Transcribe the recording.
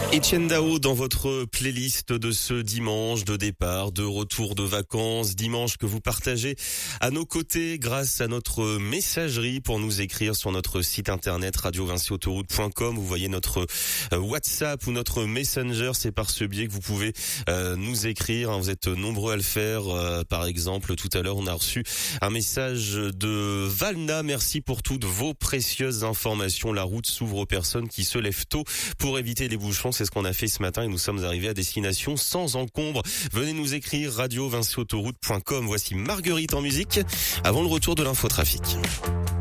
Etienne Dao dans votre playlist de ce dimanche de départ, de retour de vacances, dimanche que vous partagez à nos côtés grâce à notre messagerie pour nous écrire sur notre site internet radiovinciautoroute.com. Vous voyez notre WhatsApp ou notre Messenger, c'est par ce biais que vous pouvez nous écrire. Vous êtes nombreux à le faire. Par exemple, tout à l'heure, on a reçu un message de Valna. Merci pour toutes vos précieuses informations. La route s'ouvre aux personnes qui se lèvent tôt pour éviter les bouchons. C'est ce qu'on a fait ce matin et nous sommes arrivés à destination sans encombre. Venez nous écrire radiovinciautoroute.com. Voici Marguerite en musique avant le retour de l'infotrafic.